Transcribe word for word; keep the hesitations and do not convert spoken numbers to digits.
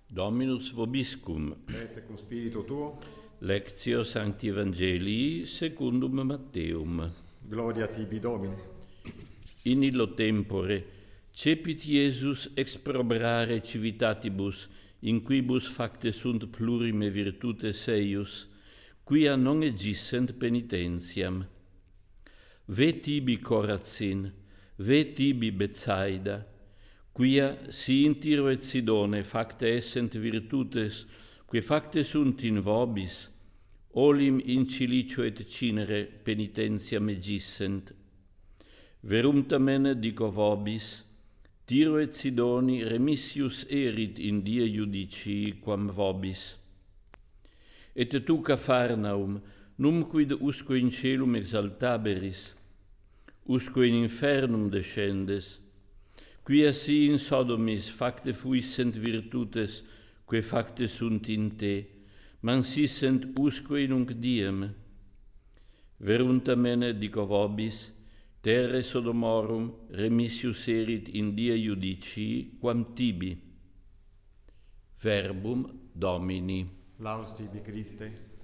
Dominus vobiscum. Et cum spiritu tuo. Lectio Sancti Evangelii secundum Matteum. Gloria tibi, Domine. In illo tempore cepit Iesus exprobrare civitatibus, in quibus facte sunt plurime virtutes eius, quia non egissent penitentiam. Ve tibi Corazin, ve tibi Betsaida, quia si in Tiro et Sidone facte essent virtutes, que facte sunt in vobis, olim in Cilicio et Cinere penitentiam egissent. Verum tamen dico vobis, Tiro et Sidoni remissius erit in die judicii quam vobis. Et tu, Capharnaum, numquid usque in celum exaltaberis, usque in infernum descendes, quia si in Sodomis facte fuissent virtutes, que facte sunt in te, mansissent usque in unc diem. Verum tamen dico vobis, terre Sodomorum remissius erit in die judicii quam tibi. Verbum Domini. Laus tibi, Christe.